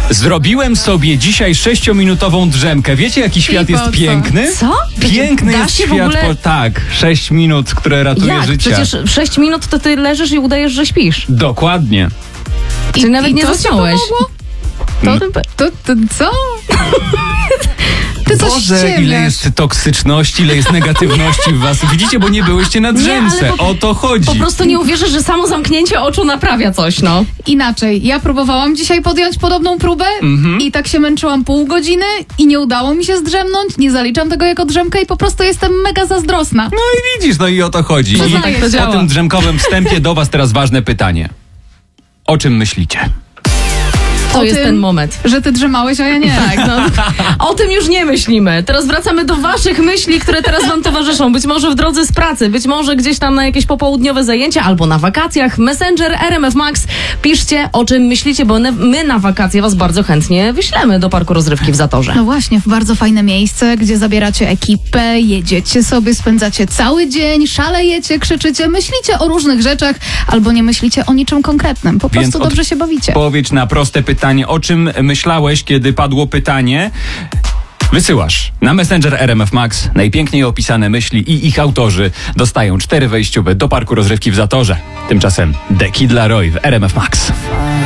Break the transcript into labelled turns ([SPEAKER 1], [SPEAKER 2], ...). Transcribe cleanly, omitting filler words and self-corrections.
[SPEAKER 1] Zrobiłem sobie dzisiaj 6-minutową drzemkę. Wiecie, jaki świat jest piękny?
[SPEAKER 2] Co?
[SPEAKER 1] Piękny
[SPEAKER 2] Da
[SPEAKER 1] jest
[SPEAKER 2] się w
[SPEAKER 1] świat.
[SPEAKER 2] ogóle...
[SPEAKER 1] Tak, 6 minut, które ratuje
[SPEAKER 2] Jak?
[SPEAKER 1] życie.
[SPEAKER 2] Przecież 6 minut to ty leżysz i udajesz, że śpisz.
[SPEAKER 1] Dokładnie.
[SPEAKER 2] Czyli nawet nie
[SPEAKER 3] to ci
[SPEAKER 2] zasnąłeś.
[SPEAKER 3] pomogło? To co? Ty coś
[SPEAKER 1] Boże, ile
[SPEAKER 3] ściemniasz.
[SPEAKER 1] jest toksyczności, ile jest negatywności w was. Widzicie, bo nie byłyście na drzemce.
[SPEAKER 2] ale
[SPEAKER 1] O to chodzi.
[SPEAKER 2] Po prostu nie uwierzysz, że samo zamknięcie oczu naprawia coś, no.
[SPEAKER 3] Inaczej, ja próbowałam dzisiaj podjąć podobną próbę i tak się męczyłam pół godziny i nie udało mi się zdrzemnąć, nie zaliczam tego jako drzemkę i po prostu jestem mega zazdrosna.
[SPEAKER 1] No i widzisz, no i o to chodzi. I
[SPEAKER 2] tak to
[SPEAKER 1] po
[SPEAKER 2] działa.
[SPEAKER 1] tym drzemkowym wstępie do was teraz ważne pytanie. O czym myślicie?
[SPEAKER 2] To
[SPEAKER 3] O
[SPEAKER 2] jest
[SPEAKER 3] tym,
[SPEAKER 2] ten moment.
[SPEAKER 3] Że ty drzemałeś, a ja nie.
[SPEAKER 2] Tak, no. O tym już nie myślimy. Teraz wracamy do waszych myśli, które teraz wam towarzyszą. Być może w drodze z pracy, być może gdzieś tam na jakieś popołudniowe zajęcia albo na wakacjach. Messenger RMF Max. Piszcie, o czym myślicie, bo my na wakacje was bardzo chętnie wyślemy do Parku Rozrywki w Zatorze.
[SPEAKER 3] No właśnie, w bardzo fajne miejsce, gdzie zabieracie ekipę, jedziecie sobie, spędzacie cały dzień, szalejecie, krzyczycie, myślicie o różnych rzeczach albo nie myślicie o niczym konkretnym. Po
[SPEAKER 1] Więc
[SPEAKER 3] prostu dobrze się bawicie.
[SPEAKER 1] Odpowiedź na proste pytanie. O czym myślałeś, kiedy padło pytanie? Wysyłasz na Messenger RMF Max najpiękniej opisane myśli i ich autorzy dostają 4 wejściowe do Parku Rozrywki w Zatorze. Tymczasem The Kid Laroi w RMF Max.